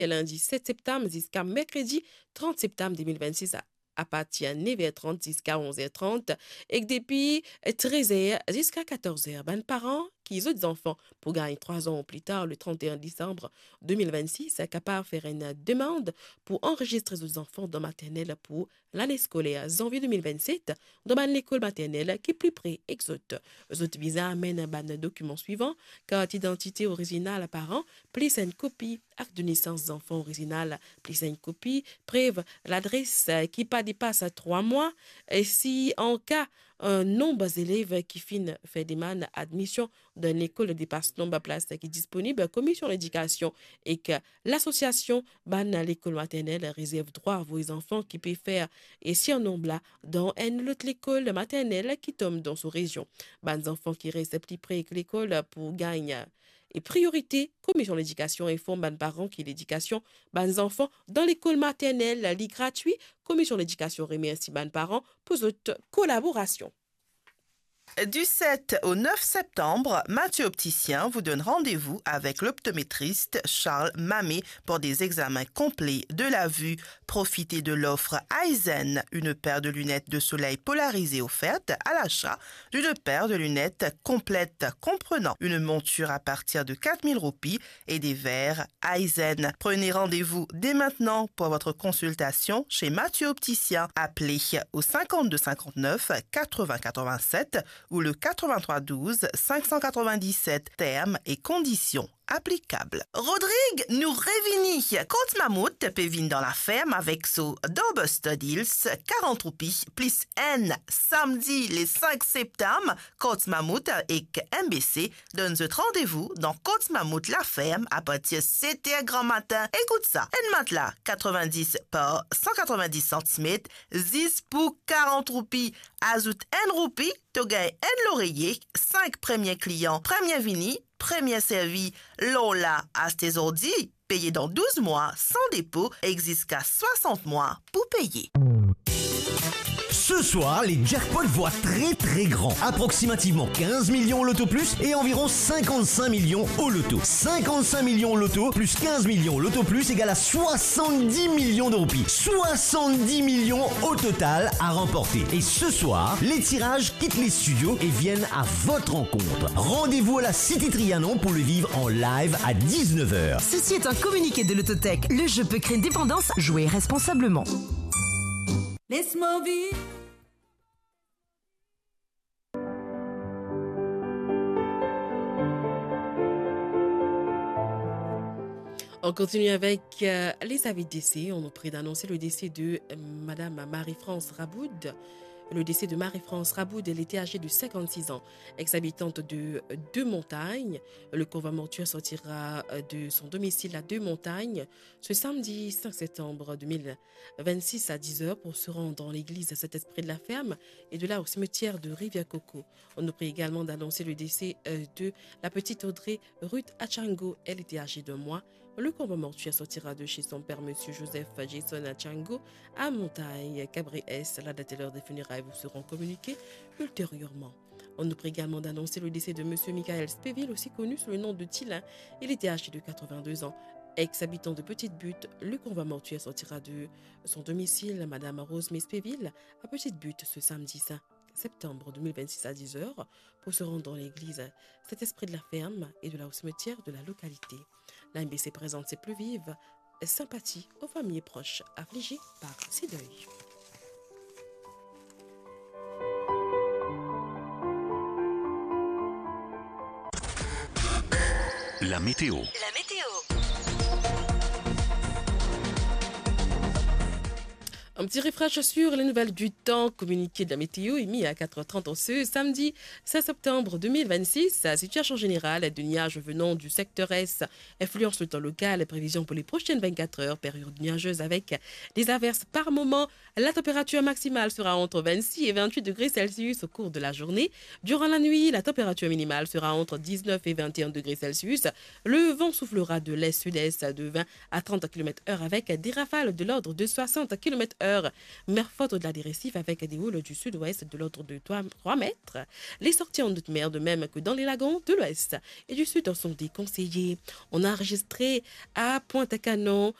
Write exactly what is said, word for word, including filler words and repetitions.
lundi sept septembre jusqu'à mercredi trente septembre deux mille vingt-six à à partir de neuf heures trente jusqu'à onze heures trente et depuis treize heures jusqu'à quatorze heures. Ben, parents qui ont des enfants pour gagner trois ans ou plus tard, le trente et un décembre deux mille vingt-six, sont capables de faire une demande pour enregistrer les enfants dans maternelle pour l'année scolaire janvier deux mille vingt-sept dans l'école maternelle qui est plus près exote. Les autres visas amènent un document suivant, carte d'identité originale parent, plus une copie, acte de naissance d'enfant original, plus une copie, preuve l'adresse qui pas dépasse trois mois, et si en cas un nombre d'élèves qui finissent fait demande admission dans l'école dépasse nombre de places qui est disponible, commission d'éducation et que l'association ban l'école maternelle réserve droit à vos enfants qui peuvent faire et si un nombre là dans une autre école maternelle qui tombe dans son région. Ban enfants qui restent plus près que l'école pour gagner et priorité, commission d'éducation informe ban parents qui l'éducation ban enfants dans l'école maternelle lit gratuit. Commission d'éducation remercie ban parents pour votre collaboration. Du sept au neuf septembre, Mathieu Opticien vous donne rendez-vous avec l'optométriste Charles Mamé pour des examens complets de la vue. Profitez de l'offre Aizen, une paire de lunettes de soleil polarisées offerte à l'achat d'une paire de lunettes complètes comprenant une monture à partir de quatre mille roupies et des verres Aizen. Prenez rendez-vous dès maintenant pour votre consultation chez Mathieu Opticien. Appelez au cinquante-deux cinquante-neuf quatre-vingts quatre-vingt-sept ou le quatre-vingt-trois douze cinq cent quatre-vingt-dix-sept. Termes et conditions applicables. Rodrigue nous révini. Côte Mammouth peut venir dans la ferme avec son double Deals quarante roupies plus N samedi les cinq septembre. Côte Mammouth et M B C donne ce rendez-vous dans Côte Mammouth la ferme à partir de sept heures grand matin. Écoute ça. Un matelas quatre-vingt-dix par cent quatre-vingt-dix centimètres, dix pour quarante roupies. Ajoute un roupie, tu gagnes un l'oreiller, cinq premiers clients, premier vini, premier servi, Lola à tes ordi, payé dans douze mois, sans dépôt, et jusqu'à soixante mois pour payer. Ce soir, les jackpots voient très très grand. Approximativement quinze millions au loto plus et environ cinquante-cinq millions au loto. cinquante-cinq millions au loto plus quinze millions au loto plus égale à soixante-dix millions de roupies. soixante-dix millions au total à remporter. Et ce soir, les tirages quittent les studios et viennent à votre rencontre. Rendez-vous à la Cité Trianon pour le vivre en live à dix-neuf heures. Ceci est un communiqué de l'Autothèque. Le jeu peut créer dépendance. Jouez responsablement. Laisse-moi vivre. On continue avec euh, les avis de décès. On nous prie d'annoncer le décès de euh, Madame Marie-France Raboud. Le décès de Marie-France Raboud, elle était âgée de cinquante-six ans, ex-habitante de Deux-Montagnes. Le convoi mortuaire sortira de son domicile à Deux-Montagnes ce samedi cinq septembre deux mille vingt-six à dix heures pour se rendre dans l'église Saint-Esprit de la Ferme et de là au cimetière de Rivière-Coco. On nous prie également d'annoncer le décès de la petite Audrey Ruth Achango. Elle était âgée d'un mois. Le convoi mortuaire sortira de chez son père, M. Joseph Jason Achango, à Montagne, Cabré-Est. La date et l'heure des funérailles vous seront communiquées ultérieurement. On nous prie également d'annoncer le décès de M. Michael Spéville, aussi connu sous le nom de Tilin. Il était âgé de quatre-vingt-deux ans. Ex-habitant de Petite Butte, le convoi mortuaire sortira de son domicile, Mme Rose Spéville, à Petite Butte ce samedi cinq septembre deux mille vingt-six à dix heures pour se rendre dans l'église Saint-Esprit de la Ferme et de là au cimetière de la localité. La M B C présente ses plus vives sympathies aux familles proches affligées par ces deuils. La météo. La météo. Un petit refresh sur les nouvelles du temps. Communiqué de la météo émis à quatre heures trente en ce samedi cinq septembre deux mille vingt-six. Situation générale de nuages venant du secteur Est influence le temps local. Prévision pour les prochaines vingt-quatre heures. Période nuageuse avec des averses par moment. La température maximale sera entre vingt-six et vingt-huit degrés Celsius au cours de la journée. Durant la nuit, la température minimale sera entre dix-neuf et vingt et un degrés Celsius. Le vent soufflera de l'est-sud-est de vingt à trente kilomètres heure avec des rafales de l'ordre de soixante kilomètres heure heures. Mer forte au-delà des récifs avec des houles du sud-ouest de l'ordre de trois mètres. Les sorties en haute mer, de même que dans les lagons de l'ouest et du sud, sont déconseillées. On a enregistré à Pointe-Canon